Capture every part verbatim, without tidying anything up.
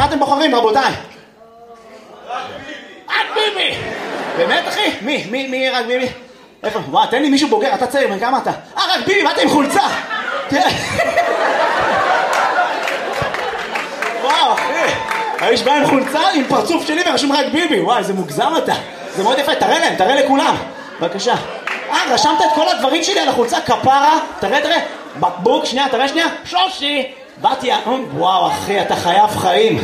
מה אתם בוחרים, רבותיי? רק ביבי! באמת, אחי? מי? מי? מי רק ביבי? איפה? וואו, תן לי מישהו בוגר, אתה צעיר, כמה אתה? אה, רק ביבי, מה אתה עם חולצה? וואו, אחי. האיש בא עם חולצה, עם פרצוף שלי ורשום רק ביבי. וואי, איזה מוגזם אתה. זה מאוד יפה, תראה להם, תראה לכולם. בבקשה. אה, רשמת את כל הדברים שלי על החולצה, כפרה. תראה, תראה. בקבוק, שנייה, תראה שנייה. שלושי. באתי, וואו, אחי, אתה חייב חיים.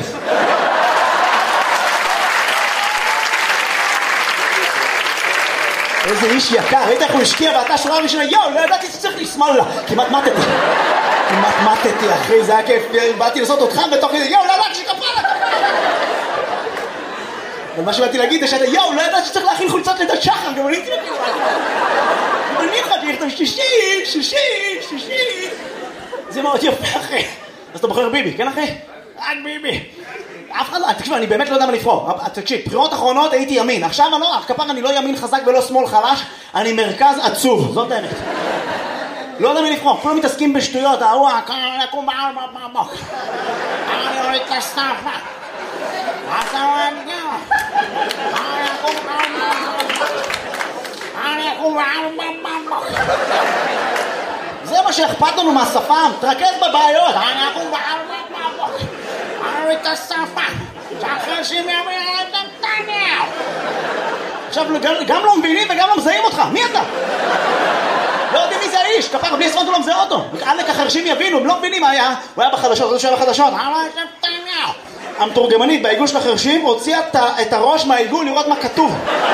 איזה איש יקר, ראית איך הוא השקיע ואתה שורה ראשונה, יואו, לא ידעתי שצריך לשמאל לה. כמעט מתתי. כמעט מתתי, אחי, זה היה כיף. באתי לעשות אותך בתוך כזה, יואו, לא ידעתי שכפרה, כפרה. אבל מה שבאתי להגיד זה שאתה, יואו, לא ידעתי שצריך להכין חולצות לידת שחר, גם אני הייתי לכם. אני יכולתי לכתוב שישי, שישי, שישי. זה מאוד יפה, אחי. אז אתה בוחר ביבי, כן, אחי? רק ביבי. אף אחד לא, תקשיב, אני באמת לא יודע מה לבחור. תקשיב, בחירות אחרונות הייתי ימין. עכשיו אני לא, כפר אני לא ימין חזק ולא שמאל חלש, אני מרכז עצוב, זאת האמת. לא יודע מה לבחור, כולם מתעסקים בשטויות, ההוא, אני אקום בעל בבוק. אני אוריד את הסטאפה. אתה אוהב גאו. אני אקום בעל בבוק. אני אקום בעל בבוק. זה מה שאכפת לנו מהשפם, תרכז בבעיות. אני אקום בעל בבוק. אני את השפה, שאחרי שהם יאמרים את נתניהו. עכשיו, גם לא מבינים וגם לא מזהים אותך, מי אתה? לא יודעים מי זה האיש, כפר, בלי הספרנטו לא מזהה אותו. עלק החרשים יבינו, הם לא מבינים מה היה. הוא היה בחדשות, הוא היה בחדשות. אני את נתניהו. המתורגמנית בעיגול של החרשים הוציאה את הראש מהעיגול לראות מה כתוב.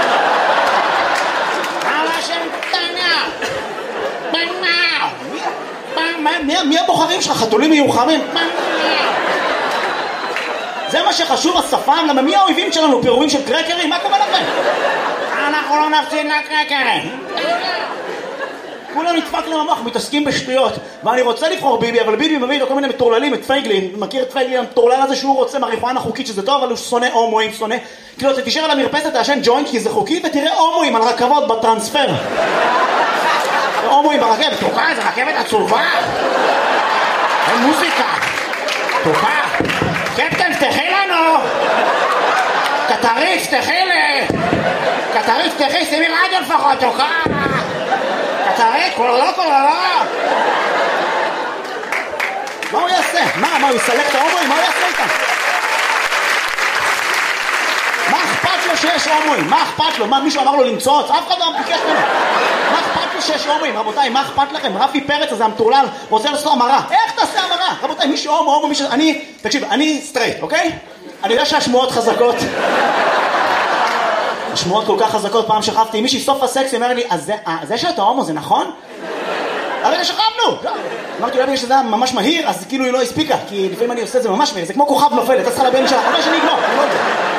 אני את נתניהו. נתניהו. מי הבוחרים שלך? חתולים מיוחמים? זה מה שחשוב, השפם, למה מי האויבים שלנו? פירורים של קרקרים? מה קורה לכם? אנחנו לא נפסיד לקרקרים. כולם נדפק להם המוח, מתעסקים בשטויות. ואני רוצה לבחור ביבי, אבל ביבי מביא לו כל מיני מטורללים, את פייגלין. מכיר את פייגלין, המטורלל הזה שהוא רוצה מריחואנה חוקית, שזה טוב, אבל הוא שונא הומואים, שונא. כאילו, אתה תישאר על המרפסת, תעשן ג'וינט, כי זה חוקי, ותראה הומואים על רכבות בטרנספר. הומואים ברכבת, תוקע, זה רכבת עצובה. אין מוזיקה. תוקע. קפטן, תחי לנו! קטריץ, תחי לי! קטריץ, תחי, שימי רדיו לפחות, תוקע! קטריץ, קולולו, קולולו! מה הוא יעשה? מה? מה, הוא יסלק את ההומואים? מה הוא יעשה איתם? מה אכפת לו שיש הומואים? מה אכפת לו? מה, מישהו אמר לו למצוץ? אף אחד לא ביקש ממנו. מה אכפת לו שיש הומואים? רבותיי, מה אכפת לכם? רפי פרץ הזה המטורלל רוצה לעשות המרה. איך תעשה המרה? רבותיי, מישהו הומו, הומו, מישהו... אני, תקשיב, אני סטרייט, אוקיי? אני יודע שהשמועות חזקות. השמועות כל כך חזקות, פעם שכבתי עם מישהי סוף הסקס, היא אומר לי, אז זה שאתה הומו זה נכון? הרגע שכבנו! אמרתי, אולי בגלל שזה היה ממש מהיר, אז כאילו היא לא הספיקה, כי לפעמים אני עושה את זה ממש מהיר, זה כמו כוכב נופל, אתה צריכה לבן שלה, אבל שאני אגמור, אני לא יודע.